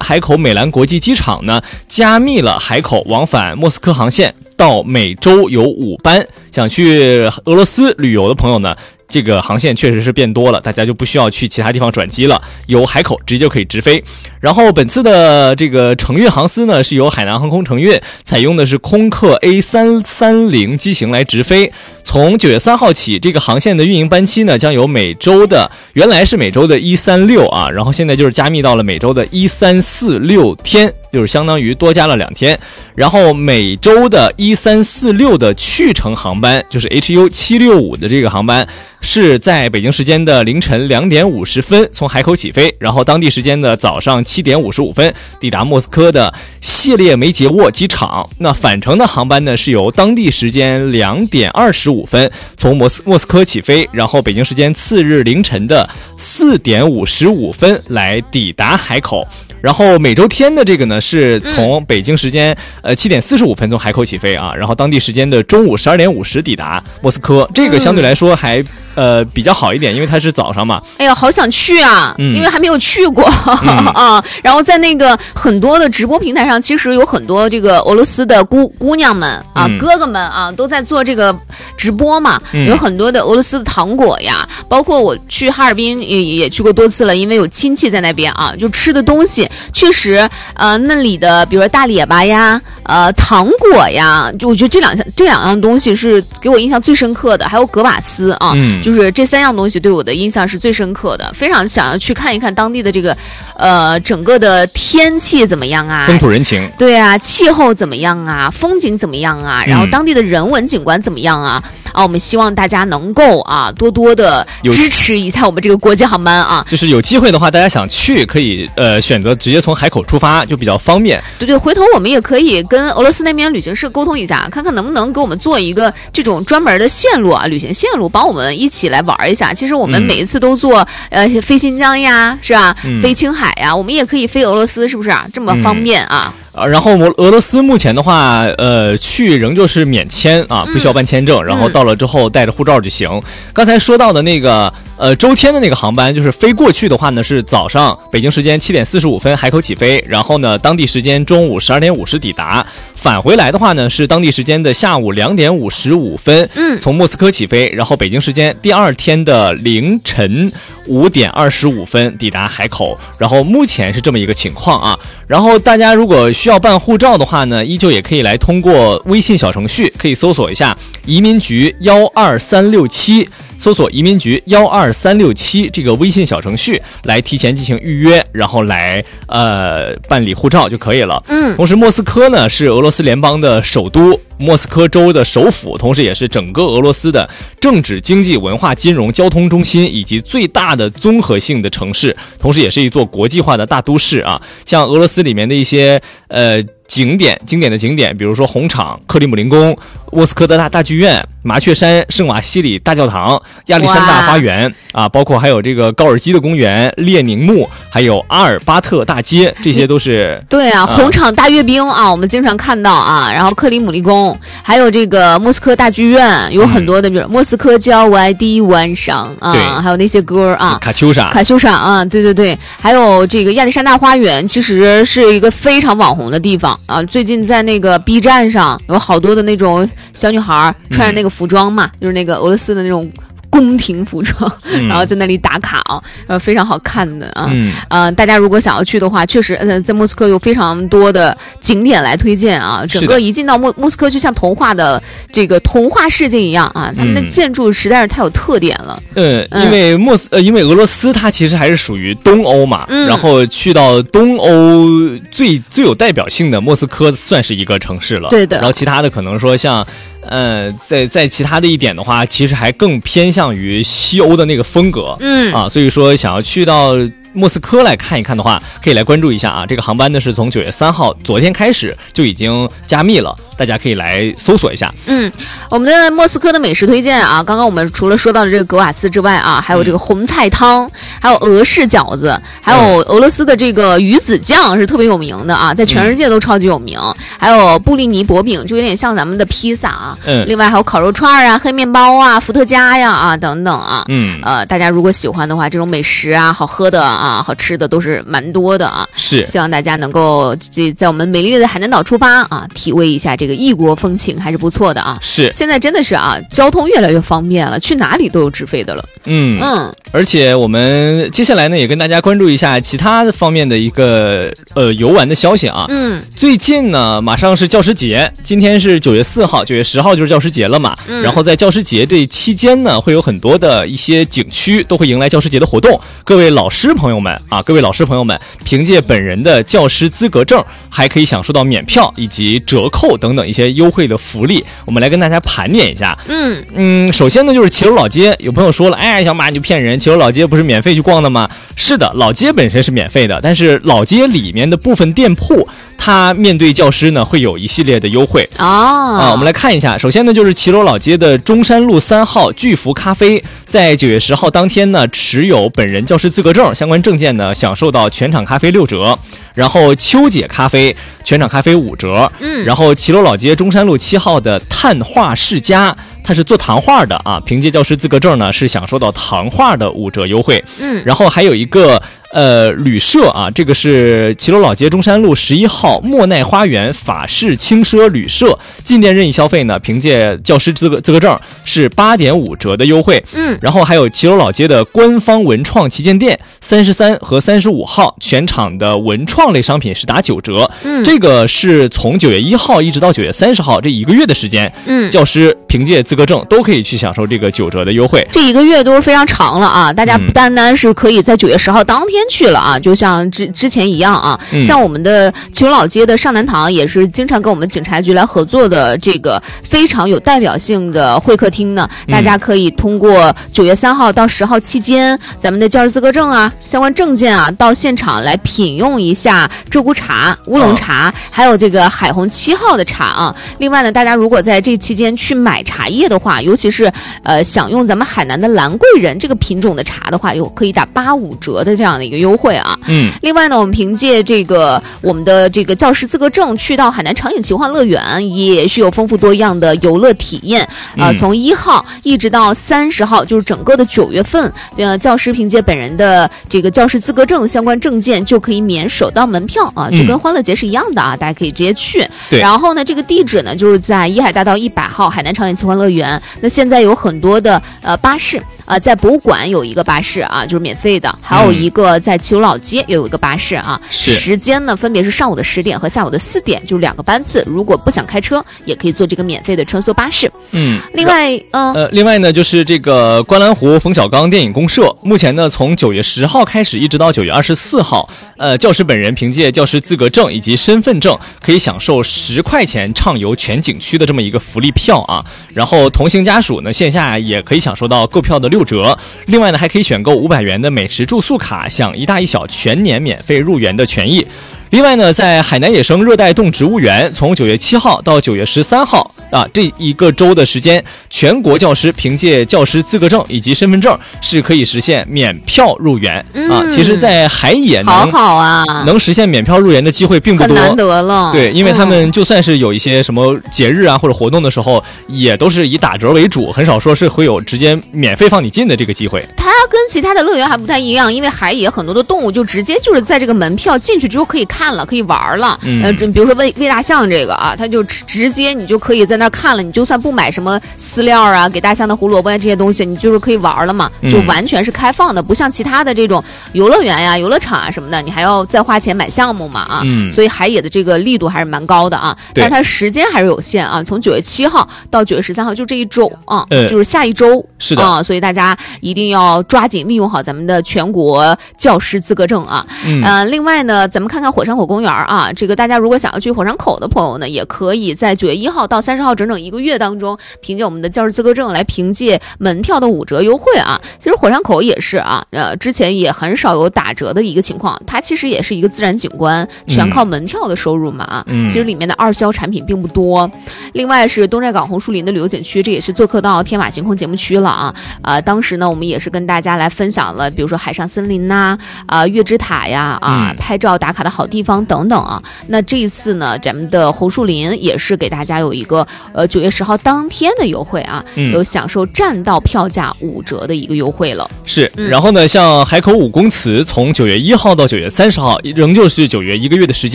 海口美兰国际机场呢，加密了海口往返莫斯科航线，到每周有5班。想去俄罗斯旅游的朋友呢，这个航线确实是变多了，大家就不需要去其他地方转机了，由海口直接就可以直飞。然后本次的这个承运航司呢，是由海南航空承运，采用的是空客 A330 机型来直飞。从9月3号起，这个航线的运营班期呢，将由原来是每周的136啊，然后现在就是加密到了每周的1346天，就是相当于多加了2天。然后每周的1346的去程航班，就是 HU765 的这个航班，是在北京时间的凌晨2点50分从海口起飞，然后当地时间的早上7点55分抵达莫斯科的谢列梅捷沃机场。那返程的航班呢，是由当地时间2点25分从莫斯科起飞，然后北京时间次日凌晨的4点55分来抵达海口。然后每周天的这个呢，是从北京时间7点45分从海口起飞啊，然后当地时间的中午12点50抵达莫斯科。这个相对来说还比较好一点，因为它是早上嘛。 哎呀，好想去啊！因为还没有去过啊。然后在那个很多的直播平台上，其实有很多这个俄罗斯的姑娘们啊、哥哥们啊，都在做这个直播嘛。有很多的俄罗斯的糖果呀，包括我去哈尔滨也去过多次了，因为有亲戚在那边啊，就吃的东西确实那里的比如说大列巴呀、糖果呀，就我觉得这两样东西是给我印象最深刻的，还有格瓦斯啊。就是这3样东西对我的印象是最深刻的，非常想要去看一看当地的这个整个的天气怎么样啊， 风土人情， 对啊，气候怎么样啊，风景怎么样啊，然后当地的人文景观怎么样啊。我们希望大家能够多多的支持一下我们这个国际航班啊。 就是有机会的话，大家想去可以选择直接从海口出发，就比较方便。 对，回头我们也可以跟俄罗斯那边旅行社沟通一下，看看能不能给我们做一个这种专门的线路啊，旅行线路，帮我们一起来玩一下。其实我们每一次都做飞新疆呀，是吧？飞青海呀，我们也可以飞俄罗斯，是不是这么方便啊？ 然后俄罗斯目前的话，去仍旧是免签啊，不需要办签证，然后到了之后带着护照就行。刚才说到的那个周天的那个航班，就是飞过去的话呢，是早上北京时间7点45分海口起飞，然后呢当地时间中午12点50抵达。返回来的话呢，是当地时间的下午2点55分，从莫斯科起飞，然后北京时间第2天的凌晨5点25分抵达海口。然后目前是这么一个情况啊。然后大家如果需要办护照的话呢，依旧也可以来通过微信小程序，可以搜索一下移民局12367。搜索移民局12367这个微信小程序来提前进行预约，然后来办理护照就可以了。同时莫斯科呢是俄罗斯联邦的首都，莫斯科州的首府，同时也是整个俄罗斯的政治、经济、文化、金融、交通中心以及最大的综合性的城市，同时也是一座国际化的大都市啊。像俄罗斯里面的一些经典的景点，比如说红场、克里姆林宫、莫斯科的大剧院、麻雀山圣瓦西里大教堂、亚历山大花园啊，包括还有这个高尔基的公园、列宁墓，还有阿尔巴特大街，这些都是对啊，红场大阅兵啊，我们经常看到啊，然后克里姆林宫，还有这个莫斯科大剧院，有很多的，比如莫斯科郊外的晚上啊，还有那些歌啊， 卡秋莎啊，对，还有这个亚历山大花园，其实是一个非常网红的地方啊。最近在那个 B 站上有好多的那种小女孩穿着那个服装嘛，就是那个俄罗斯的那种宫廷服装，然后在那里打卡非常好看的啊。大家如果想要去的话，确实在莫斯科有非常多的景点来推荐啊。整个一进到莫斯科，就像童话的这个童话世界一样啊，他们的建筑实在是太有特点了。 因为俄罗斯它其实还是属于东欧嘛，然后去到东欧最有代表性的莫斯科算是一个城市了。 对的。 然后其他的可能说像在其他的一点的话，其实还更偏向于西欧的那个风格，所以说想要去到莫斯科来看一看的话，可以来关注一下啊。这个航班呢是从9月3号昨天开始就已经加密了， 大家可以来搜索一下。 我们的莫斯科的美食推荐啊，刚刚我们除了说到的这个格瓦斯之外啊，还有这个红菜汤，还有俄式饺子，还有俄罗斯的这个鱼子酱是特别有名的啊，在全世界都超级有名。还有布利尼薄饼，就有点像咱们的披萨啊。另外还有烤肉串啊、黑面包啊、伏特加呀啊等等啊。大家如果喜欢的话，这种美食啊、好喝的啊、好吃的都是蛮多的啊。 是， 希望大家能够在我们美丽的海南岛出发啊，体味一下这个异国风情，还是不错的啊。 是， 现在真的是啊，交通越来越方便了，去哪里都有直飞的了。 而且我们接下来呢，也跟大家关注一下其他方面的一个游玩的消息啊。最近呢，马上是教师节，今天是9月4号，9月10号就是教师节了嘛。然后在教师节这期间呢，会有很多的一些景区都会迎来教师节的活动。各位老师朋友们，凭借本人的教师资格证，还可以享受到免票以及折扣等等一些优惠的福利。我们来跟大家盘点一下。首先呢，就是骑楼老街。有朋友说了，哎，小马你就骗人，骑楼老街不是免费去逛的吗？是的，老街本身是免费的，但是老街里面的部分店铺，它面对教师呢会有一系列的优惠我们来看一下。首先呢，就是骑楼老街的中山路3号巨福咖啡，在9月10号当天呢，持有本人教师资格证相关证件呢，享受到全场咖啡6折。然后秋姐咖啡全场咖啡5折。然后骑楼老街中山路7号的碳画世家，它是做糖画的啊，凭借教师资格证呢，是享受到糖画的5折优惠。然后还有一个旅社啊，这个是骑楼老街中山路11号莫奈花园法式轻奢旅社，进店任意消费呢，凭借教师资格证是8.5折的优惠。然后还有骑楼老街的官方文创旗舰店33和35号，全场的文创类商品是打9折。这个是从9月1号一直到9月30号这1个月的时间，教师凭借资格证都可以去享受这个9折的优惠。 这1个月都是非常长了啊，大家不单单是可以在9月10号当天去了啊，就像之前一样啊。像我们的骑楼老街的上南堂也是经常跟我们警察局来合作的这个非常有代表性的会客厅呢，大家可以通过9月3号到10号期间，咱们的教师资格证啊、相关证件啊，到现场来品用一下鹧鸪茶、乌龙茶，还有这个海虹7号的茶啊。另外呢，大家如果在这期间去买茶叶的话，尤其是享用咱们海南的兰桂人这个品种的茶的话，有可以打85折的这样的一个优惠啊。另外呢，我们凭借这个我们的这个教师资格证去到海南长影奇幻乐园，也是有丰富多样的游乐体验从1号一直到30号，就是整个的9月份，教师凭借本人的这个教师资格证相关证件就可以免首档门票啊，就跟欢乐节是一样的啊，大家可以直接去。然后呢，这个地址呢就是在1海大道100号海南长影奇幻乐园。那现在有很多的巴士在博物馆有一个巴士啊，就是免费的，还有一个在骑楼老街也有一个巴士啊。时间呢分别是上午的10点和下午的4点，就是2个班次。如果不想开车，也可以坐这个免费的穿梭巴士。另外呢，就是这个观澜湖冯小刚电影公社，目前呢从9月10号开始一直到9月24号，教师本人凭借教师资格证以及身份证，可以享受10块钱畅游全景区的这么一个福利票啊。然后同行家属呢，线下也可以享受到购票的6折。另外呢，还可以选购500元的美食住宿卡，享一大一小全年免费入园的权益。另外呢，在海南野生热带动植物园，从9月7号到9月13号这1个周的时间，全国教师凭借教师资格证以及身份证是可以实现免票入园其实在海野能实现免票入园的机会并不多， 很难得了。 对，因为他们就算是有一些什么节日啊或者活动的时候，也都是以打折为主，很少说是会有直接免费放你进的这个机会。 它跟其他的乐园还不太一样，因为海野很多的动物就直接就是在这个门票进去之后可以看了，可以玩了。比如说喂大象这个啊，它就直接你就可以在那看了，你就算不买什么饲料啊，给大象的胡萝卜啊这些东西，你就是可以玩了嘛，就完全是开放的，不像其他的这种游乐园呀、游乐场啊什么的，你还要再花钱买项目嘛啊。所以海野的这个力度还是蛮高的啊，但它时间还是有限啊，从9月7号到9月13号就这一周啊，就是下一周是的啊， 所以大家一定要抓紧利用好咱们的全国教师资格证啊。另外呢，咱们看看火山口公园啊，这个大家如果想要去火山口的朋友呢，也可以在9月1号到30号号整整1个月当中，凭借我们的教师资格证来凭借门票的5折优惠啊。其实火山口也是啊，之前也很少有打折的一个情况，它其实也是一个自然景观，全靠门票的收入嘛其实里面的二销产品并不多。另外是东寨港红树林的旅游景区，这也是做客到天马行空节目区了当时呢我们也是跟大家来分享了，比如说海上森林月之塔呀拍照打卡的好地方等等那这一次呢，咱们的红树林也是给大家有一个9月10号当天的优惠有享受占道票价5折的一个优惠了。 是，然后呢，像海口5公祠从9月1号到9月30号，仍旧是9月1个月的时间。